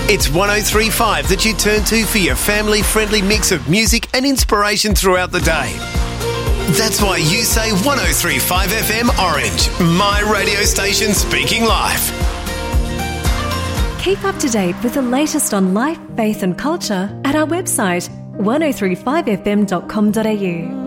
It's 103.5 that you turn to for your family-friendly mix of music and inspiration throughout the day. That's why you say 103.5 FM Orange, my radio station speaking life. Keep up to date with the latest on life, faith and culture at our website 1035fm.com.au.